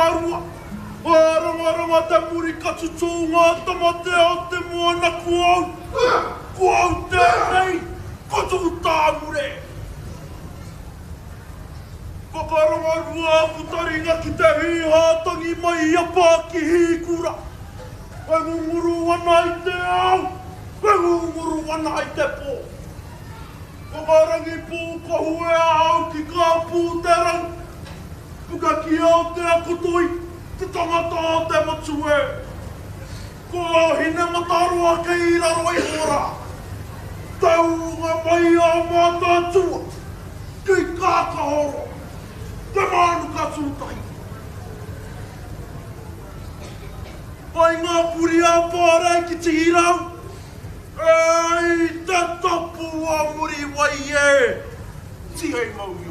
rua. Aranga te muri katu tōnga tamate o te moana kuau. Kuau tēnei, kotu tāmure. Whakaranga rua kutaringa ki te hīhātangi mai a pā ki hīkura. Wai ngunguru ana i te au, wai ngunguru ana i te pō. Whakarangi pō ka hue a au ki ka pū te rau. Puka ki au te akotoi, te tangata o te matue. Ko hine matarua kei raro i hora. Taunga mai a mātātua, kei kākahoro. Te mānu ka tūtahi. Pai ngā puri a pārei ki te hirau. Ei, te tapu a muri wai e. Tihei mau yo.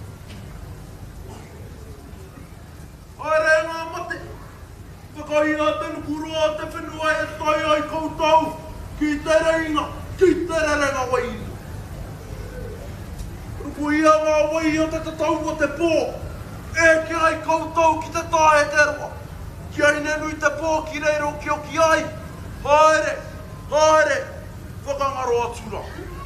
Aere ngā mate. Whakaia te nukuroa te whenua e tai ai koutou. Ki te reinga, ki te rerenga wai. Rupuia ngā wai o te tatau o te pō. E ki ai koutou ki te tae te roa. Ki ai nenui te pō ki reiro ki o ki ai. Haere, haere, whakangaro atura.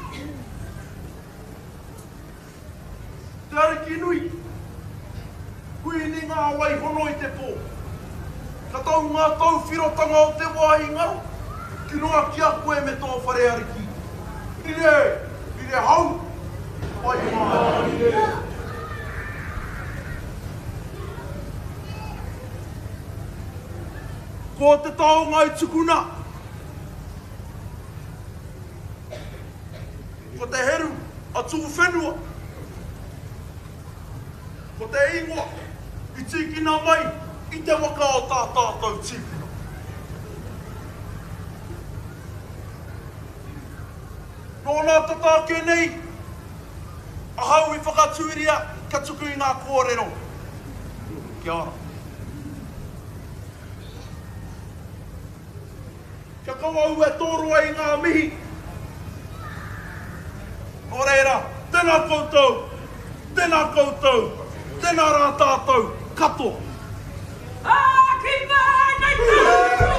Te ariki nui. Kuini ngā wai hono i te pō. Ka tau ngā tau whirotanga o te wāhi ngaro. Ki noa ki a koe me tō whare ariki. Ire hau. Wai maa. Ko te taonga i tukuna. Ko te heru a tū whenua. Ko te ingoa i tīkina mai i te waka o tā tātou tīkina. Nō tata ke nei, ahau i whakatuiria ka tuku i ngā kōrero. Kia ora. Kia kawau e tōrua i ngā mihi. Nō reira, tēnā koutou, tēnā koutou, tēnā rā tātou, katoa. Ki mai nei